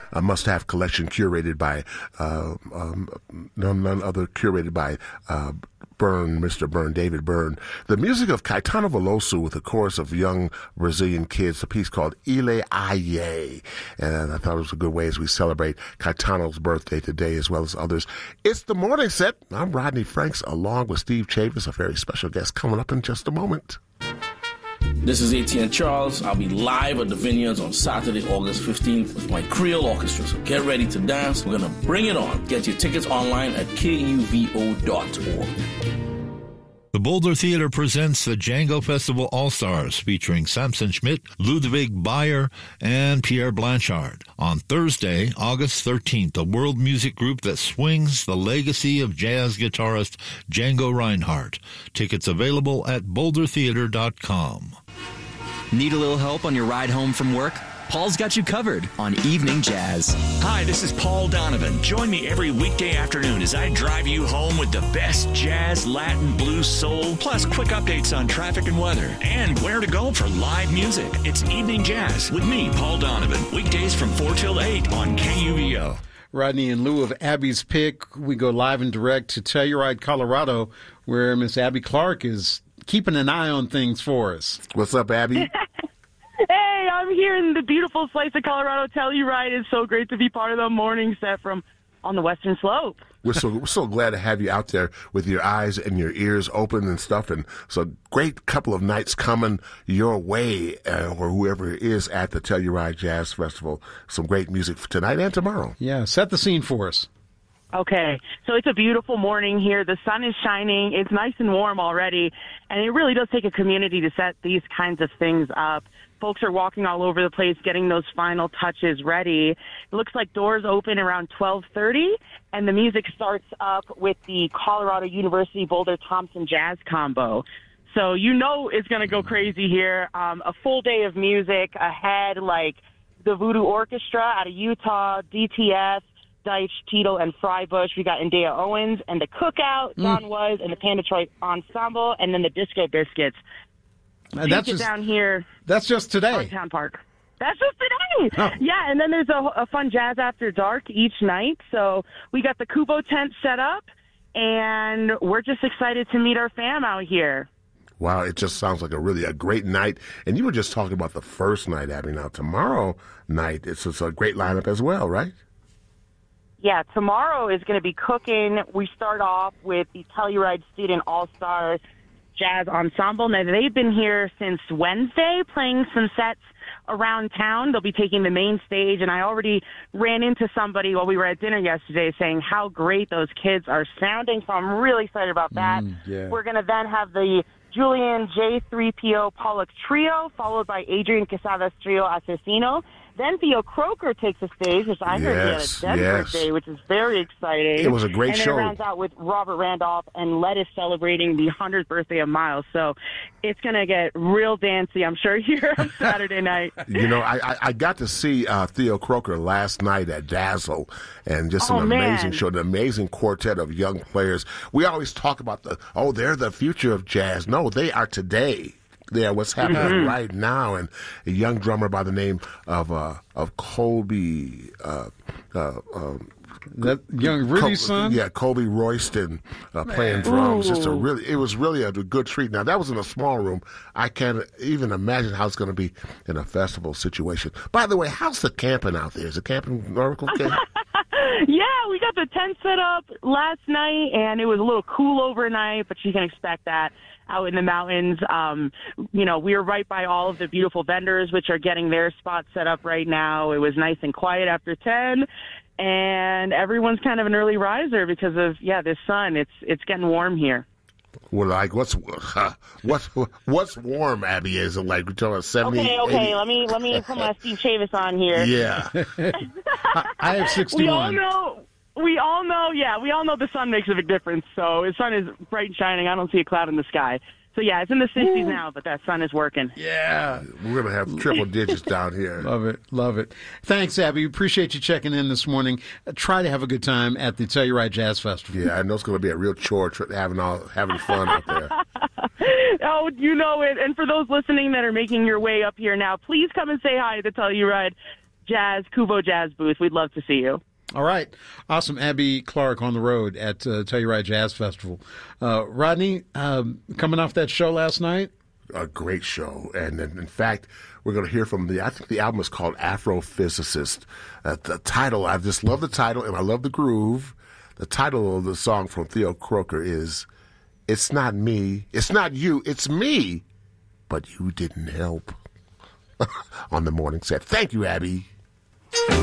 a must-have collection curated by none other curated by Mr. Byrne, David Byrne. The music of Caetano Veloso with a chorus of young Brazilian kids, a piece called Ile Aie. And I thought it was a good way as we celebrate Caetano's birthday today as well as others. It's the morning set. I'm Rodney Franks along with Steve Chavis, a very special guest coming up in just a moment. This is ATN Charles. I'll be live at the Vineyards on Saturday, August 15th with my Creole Orchestra. So get ready to dance. We're going to bring it on. Get your tickets online at kuvo.org. The Boulder Theater presents the Django Festival All-Stars featuring Samson Schmidt, Ludwig Bayer, and Pierre Blanchard. On Thursday, August 13th, a world music group that swings the legacy of jazz guitarist Django Reinhardt. Tickets available at bouldertheater.com. Need a little help on your ride home from work? Paul's got you covered on Evening Jazz. Hi, this is Paul Donovan. Join me every weekday afternoon as I drive you home with the best jazz, Latin, blues, soul, plus quick updates on traffic and weather, and where to go for live music. It's Evening Jazz with me, Paul Donovan. Weekdays from 4 till 8 on KUVO. Rodney, in lieu of Abby's pick, we go live and direct to Telluride, Colorado, where Miss Abby Clark is keeping an eye on things for us. What's up, Abby? Hey, I'm here in the beautiful slice of Colorado. Telluride. It's so great to be part of the morning set from on the Western Slope. We're so glad to have you out there with your eyes and your ears open and stuff. And so great couple of nights coming your way, or whoever is at the Telluride Jazz Festival. Some great music for tonight and tomorrow. Yeah, set the scene for us. Okay, so it's a beautiful morning here. The sun is shining. It's nice and warm already, and it really does take a community to set these kinds of things up. Folks are walking all over the place, getting those final touches ready. It looks like doors open around 12:30, and the music starts up with the Colorado University Boulder Thompson Jazz Combo. So you know it's going to go crazy here. A full day of music ahead, like the Voodoo Orchestra out of Utah, DTS, Deitch, Tito, and Frybush. We got Indea Owens and the Cookout, John Was, and the Pan Detroit Ensemble, and then the Disco Biscuits. And that's just down here. That's just today. Town Park. That's just today. Oh. Yeah, and then there's a fun jazz after dark each night. So we got the Kubo tent set up, and we're just excited to meet our fam out here. Wow, it just sounds like a great night. And you were just talking about the first night, Abby. Now, tomorrow night, it's a great lineup as well, right? Yeah, tomorrow is going to be cooking. We start off with the Telluride Student All-Stars Jazz Ensemble. Now, they've been here since Wednesday playing some sets around town. They'll be taking the main stage, and I already ran into somebody while we were at dinner yesterday saying how great those kids are sounding, so I'm really excited about that. Yeah. We're going to then have the Julian J3PO Pollock Trio, followed by Adrian Quesada's Trio Asesino. Then Theo Croker takes the stage, which I heard he had a dead birthday, which is very exciting. It was a great show. And then it rounds out with Robert Randolph and Lettuce celebrating the 100th birthday of Miles. So it's going to get real dancey, I'm sure, here on Saturday night. You know, I got to see Theo Croker last night at Dazzle, and just an amazing show, an amazing quartet of young players. We always talk about they're the future of jazz. No, they are today. Yeah, what's happening right now, and a young drummer by the name of Colby. That young Rudy's son? Yeah, Colby Royston playing drums. It was really a good treat. Now, that was in a small room. I can't even imagine how it's going to be in a festival situation. By the way, how's the camping out there? Is the camping Oracle camp? Yeah, we got the tent set up last night, and it was a little cool overnight, but you can expect that out in the mountains. We are right by all of the beautiful vendors, which are getting their spots set up right now. It was nice and quiet after 10, and everyone's kind of an early riser because of, this sun. It's getting warm here. Well, like what's warm, Abby? Is it like we're talking about 70? Okay. 80? Let me put my Steve Chavis on here. Yeah, I have 61. We all know the sun makes a big difference. So the sun is bright and shining. I don't see a cloud in the sky. So, it's in the 60s now, but that sun is working. Yeah. We're going to have triple digits down here. Love it. Thanks, Abby. Appreciate you checking in this morning. Try to have a good time at the Telluride Jazz Festival. Yeah, I know it's going to be a real chore having fun out there. Oh, you know it. And for those listening that are making your way up here now, please come and say hi to Telluride. Jazz, Kubo Jazz booth. We'd love to see you. All right. Awesome. Abby Clark on the road at Telluride Jazz Festival. Rodney, coming off that show last night? A great show. And in fact, we're going to hear from I think the album is called Afrophysicist. The title, I just love the title and I love the groove. The title of the song from Theo Croker is It's Not Me, It's Not You, It's Me, But You Didn't Help. On the morning set. Thank you, Abby.